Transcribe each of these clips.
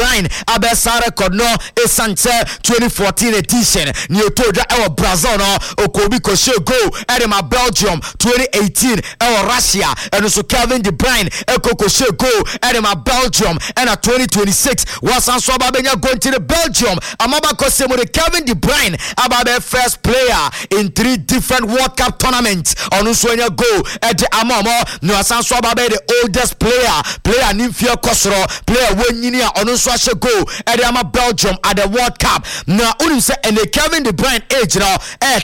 Bruyne abesa record no esante 2014 edition ni otoja ewo Brazil no okobi koshe goal edema Belgium 2018 ewo Russia and so Kevin De Bruyne ekokoshe goal edema Belgium and 2026 wasan so ababenya going to the Belgium amaba kose mo the Kevin De Bruyne ababe first player in 3 different World Cup tournaments onu so enya goal ede amamo no wasan so ababe the oldest player nimfia kosoro player wenyini a onu so ahye goal ede ama Belgium at the World Cup na unim say and the Kevin De Bruyne age now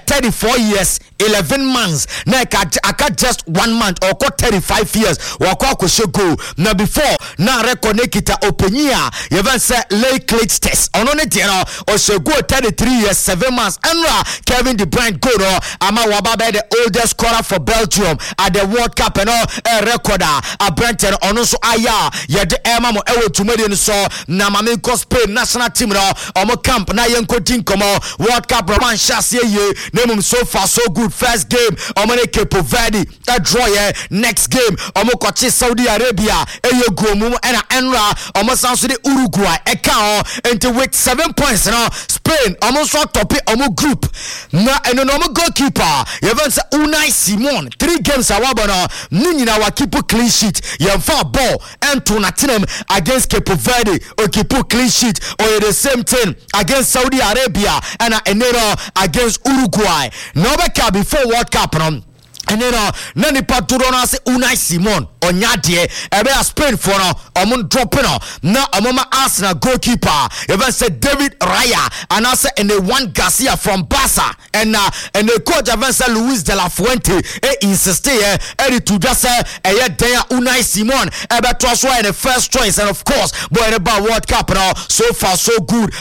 34 years 11 months na aka just 1 month or 35 years wakwa koshe goal na before na record nekita openia even say late test ono ne dia no o she goal 33 years 7 months and Kevin De Bruyne goal no ama wababe the oldest scorer for Belgium at the World Cup and a recorder a Brenton ono so aya ye de ema mo ewo tumade no so na mame ko Spain national team no omo camp na yenko tinkomo World Cup roman chance ye nemum so far so good first game omo ne Cape Verde a draw ye next game omo kochi Saudi Arabia eye gomu na enra omo sanso de Uruguay e ka into with 7 points no Spain omo so top omo group na eno no goalkeeper even say Unai Simon 3 games awabo no nyina wa keep clean sheet yemfa ball and to natinam against Cape Verde or keep clean sheet or the same thing against Saudi Arabia and enero against Uruguay no beka before World Cup no and then nani paturo na se Unai Simon onyade ebe a Spain for no omon dropping na omoma Arsenal goalkeeper even said David Raya and also and the one Garcia from Barca and the coach even said Luis de la Fuente insisted to just say Unai Simon ebe to so in the first choice and of course boy about World Cup now so far so good